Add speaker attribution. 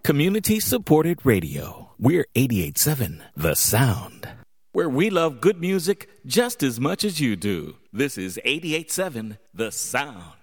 Speaker 1: Community-supported radio. We're 88.7 The Sound, where we love good music just as much as you do. This is 88.7 The Sound.